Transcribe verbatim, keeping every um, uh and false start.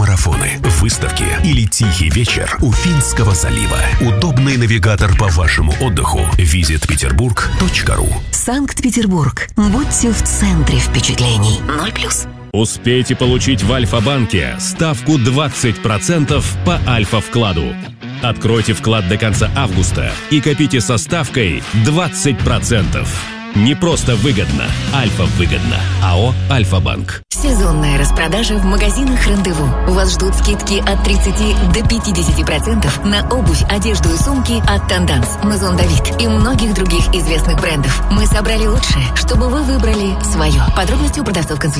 марафоны, выставки или тихий вечер у Финского залива. Удобный навигатор по вашему отдыху. визит петербург точка ру. Санкт-Петербург. Будьте в центре впечатлений. Ноль плюс. Успейте получить в Альфа-банке ставку двадцать процентов по Альфа-вкладу. Откройте вклад до конца августа и копите со ставкой двадцать процентов. Не просто выгодно, Альфа-выгодно. АО «Альфа-банк». Сезонная распродажа в магазинах «Рандеву». Вас ждут скидки от тридцати до пятидесяти процентов на обувь, одежду и сумки от «Танданс», «Мазон Давид» и многих других известных брендов. Мы собрали лучшее, чтобы вы выбрали свое. Подробности у продавцов консультантов.